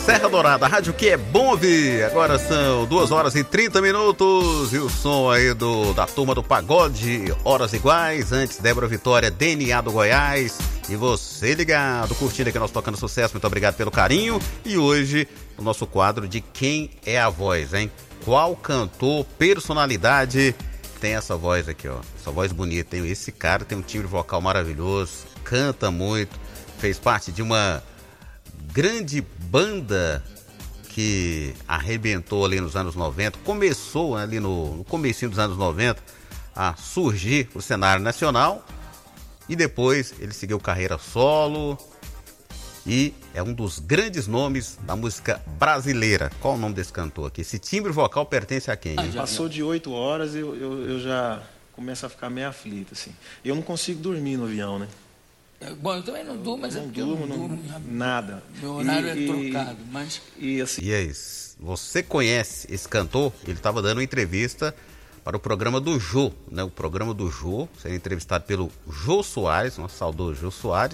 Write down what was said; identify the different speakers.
Speaker 1: Serra Dourada, a rádio que é bom ouvir. Agora são 2h30 e o som aí da turma do Pagode, Horas Iguais. Antes, Débora Vitória, DNA do Goiás. E você ligado, curtindo aqui nós tocando sucesso. Muito obrigado pelo carinho. E hoje, o nosso quadro de Quem é a Voz, hein? Qual cantor, personalidade tem essa voz aqui, ó? Essa voz bonita, hein? Esse cara tem um timbre vocal maravilhoso, canta muito, fez parte de uma grande banda que arrebentou ali nos anos 90, começou ali no comecinho dos anos 90 a surgir no cenário nacional e depois ele seguiu carreira solo e é um dos grandes nomes da música brasileira. Qual o nome desse cantor aqui? Esse timbre vocal pertence a quem?
Speaker 2: Passou de 8 horas e eu já começo a ficar meio aflito, assim. Eu não consigo dormir no avião, né?
Speaker 3: Bom, eu também não durmo, mas
Speaker 2: eu não durmo nada.
Speaker 3: Meu horário é trocado, mas...
Speaker 1: E aí, você conhece esse cantor? Ele estava dando uma entrevista para o programa do Jô, né? O programa do Jô, sendo entrevistado pelo Jô Soares, nosso saudoso Jô Soares.